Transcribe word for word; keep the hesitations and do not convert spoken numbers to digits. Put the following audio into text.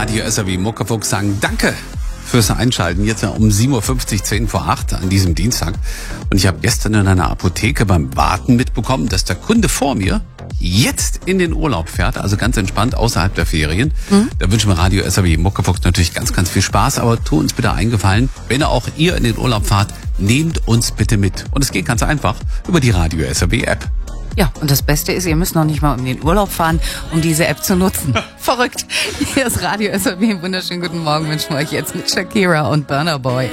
Radio S R W Muckefuchs sagen Danke fürs Einschalten. Jetzt um sieben Uhr fünfzig, zehn vor acht an diesem Dienstag. Und ich habe gestern in einer Apotheke beim Warten mitbekommen, dass der Kunde vor mir jetzt in den Urlaub fährt, also ganz entspannt außerhalb der Ferien. Mhm. Da wünschen wir Radio S R W Muckefuchs natürlich ganz, ganz viel Spaß. Aber tu uns bitte einen Gefallen, wenn auch ihr in den Urlaub fahrt, nehmt uns bitte mit. Und es geht ganz einfach über die Radio S R W App. Ja, und das Beste ist, ihr müsst noch nicht mal in den Urlaub fahren, um diese App zu nutzen. Verrückt. Hier ist Radio S R W. Wunderschönen guten Morgen wünschen wir euch jetzt mit Shakira und Burna Boy.